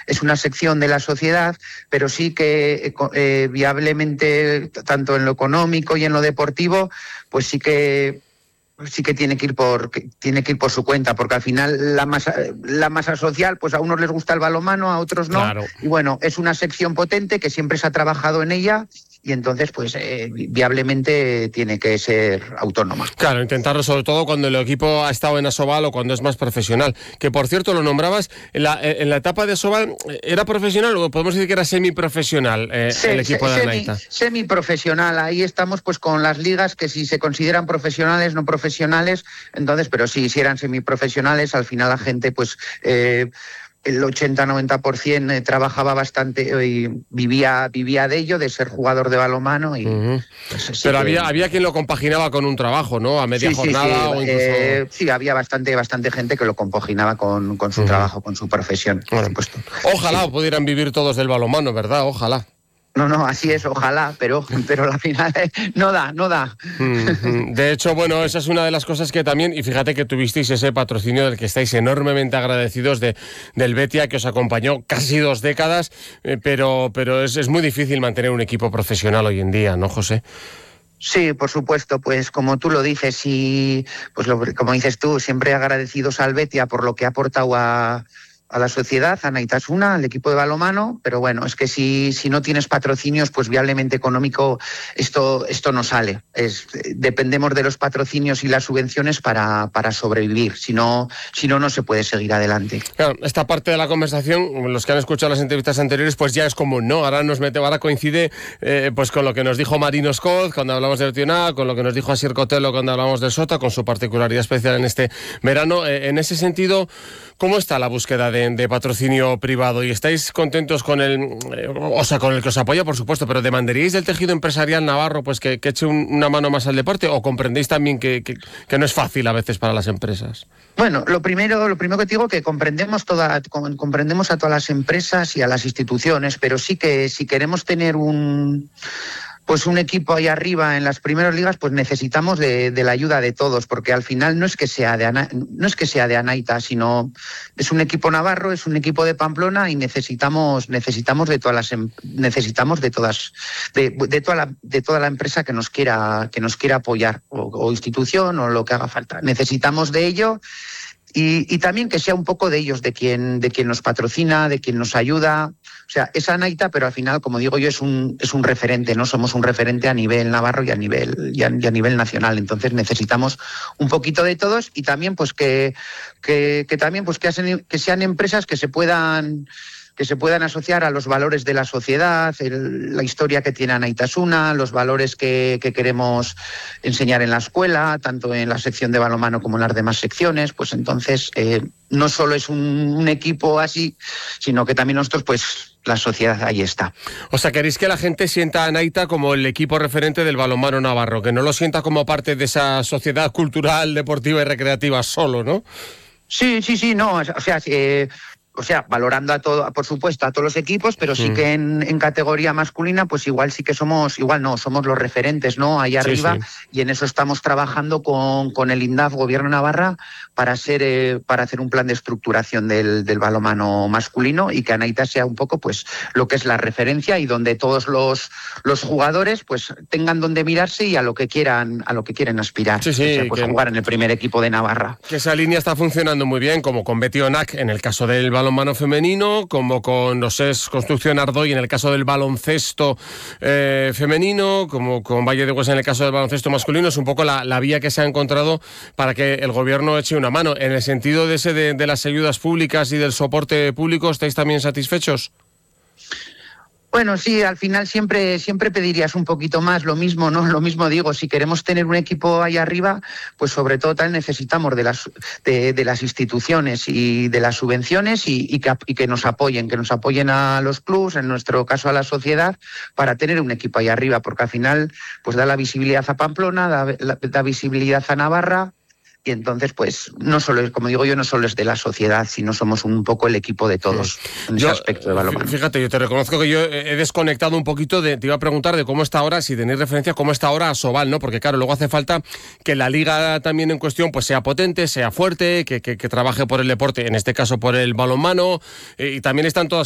es una sección de la sociedad, pero sí que viablemente, tanto en lo económico y en lo deportivo, pues sí que tiene que ir por su cuenta, porque al final la masa social, pues a unos les gusta el balonmano, a otros no. Claro. Y bueno, es una sección potente que siempre se ha trabajado en ella y entonces pues viablemente tiene que ser autónoma. Claro, intentarlo sobre todo cuando el equipo ha estado en Asobal o cuando es más profesional. Que por cierto, lo nombrabas, en la etapa de Asobal, ¿era profesional o podemos decir que era semiprofesional el equipo de Anaita? Semiprofesional, ahí estamos pues con las ligas que si se consideran profesionales, no profesionales, entonces, pero sí, si eran semiprofesionales, al final la gente pues... el 80-90% trabajaba bastante y vivía de ello, de ser jugador de balonmano. Y, pues, sí. Pero había quien lo compaginaba con un trabajo, ¿no? A media jornada o incluso... sí, había bastante gente que lo compaginaba con su trabajo, con su profesión, por supuesto. Ojalá pudieran vivir todos del balonmano, ¿verdad? Ojalá. No, así es, ojalá, pero al final no da. De hecho, bueno, esa es una de las cosas que también, y fíjate que tuvisteis ese patrocinio del que estáis enormemente agradecidos del Betia, que os acompañó casi 2 décadas, pero es muy difícil mantener un equipo profesional hoy en día, ¿no, José? Sí, por supuesto, pues como tú lo dices y pues como dices tú, siempre agradecidos al Betia por lo que ha aportado a la sociedad, a Naitasuna, al equipo de balonmano, pero bueno, es que si no tienes patrocinios, pues viablemente económico esto no sale. Dependemos de los patrocinios y las subvenciones para sobrevivir, si no se puede seguir adelante. Claro, esta parte de la conversación, los que han escuchado las entrevistas anteriores, pues ya es común, ¿no? Ahora coincide pues con lo que nos dijo Marino Scott cuando hablamos de Tioná, con lo que nos dijo Asier Cotelo cuando hablamos del Sota, con su particularidad especial en este verano. En ese sentido, ¿cómo está la búsqueda de patrocinio privado? ¿Y estáis contentos con el que os apoya, por supuesto, pero demandaríais del tejido empresarial navarro pues que eche una mano más al deporte, o comprendéis también que no es fácil a veces para las empresas? Bueno, lo primero que te digo que comprendemos a todas las empresas y a las instituciones, pero sí que si queremos tener un equipo ahí arriba en las primeras ligas, pues necesitamos de la ayuda de todos, porque al final no es que sea de Anaita, sino es un equipo navarro, es un equipo de Pamplona y necesitamos de toda la empresa que nos quiera apoyar o institución o lo que haga falta. Necesitamos de ello. Y también que sea un poco de ellos, de quien nos patrocina, de quien nos ayuda. O sea, es Anaita, pero al final, como digo yo, es un referente, ¿no? Somos un referente a nivel navarro y a nivel nacional. Entonces necesitamos un poquito de todos y también pues que sean empresas que se puedan asociar a los valores de la sociedad, la historia que tiene Anaitasuna, los valores que queremos enseñar en la escuela, tanto en la sección de balonmano como en las demás secciones. Pues entonces no solo es un equipo así, sino que también nosotros, pues la sociedad ahí está. O sea, queréis que la gente sienta a Anaita como el equipo referente del balonmano navarro, que no lo sienta como parte de esa sociedad cultural, deportiva y recreativa solo, ¿no? Sí, no, o sea, valorando por supuesto, a todos los equipos, pero sí que en categoría masculina, pues igual somos los referentes, ¿no? Ahí arriba, sí. Y en eso estamos trabajando con el INDAF, Gobierno de Navarra, para hacer un plan de estructuración del balonmano masculino y que Anaita sea un poco, pues, lo que es la referencia y donde todos los jugadores, pues, tengan donde mirarse y a lo que quieran aspirar. Sí, o sea, pues, jugar en el primer equipo de Navarra. Que esa línea está funcionando muy bien, como con Betionac en el caso del balonmano femenino, como con Construcción Ardoy en el caso del baloncesto femenino, como con Valle de Huesa en el caso del baloncesto masculino. Es un poco la vía que se ha encontrado para que el gobierno eche una mano. En el sentido de las ayudas públicas y del soporte público, ¿estáis también satisfechos? Bueno, sí, al final siempre pedirías un poquito más, lo mismo, ¿no? Lo mismo digo, si queremos tener un equipo ahí arriba, pues sobre todo también necesitamos de las instituciones y de las subvenciones y que nos apoyen a los clubs, en nuestro caso a la sociedad, para tener un equipo ahí arriba, porque al final pues da la visibilidad a Pamplona, da visibilidad a Navarra. Y entonces, pues, no solo es, como digo yo, no solo es de la sociedad, sino somos un poco el equipo de todos en ese aspecto de balonmano. Fíjate, yo te reconozco que yo he desconectado un poquito, te iba a preguntar de cómo está ahora, si tenéis referencia, cómo está ahora Asobal, ¿no? Porque claro, luego hace falta que la liga también en cuestión pues sea potente, sea fuerte, que trabaje por el deporte, en este caso por el balonmano, y también están todas